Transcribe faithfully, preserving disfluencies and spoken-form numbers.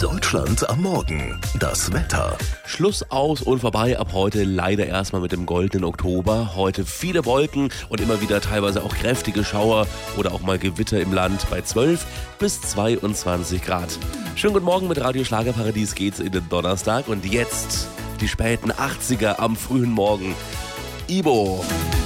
Deutschland am Morgen. Das Wetter. Schluss aus und vorbei ab heute leider erstmal mit dem goldenen Oktober. Heute viele Wolken und immer wieder teilweise auch kräftige Schauer oder auch mal Gewitter im Land bei zwölf bis zweiundzwanzig Grad. Schönen guten Morgen, mit Radio Schlagerparadies geht's in den Donnerstag und jetzt die späten achtziger am frühen Morgen. Ibo.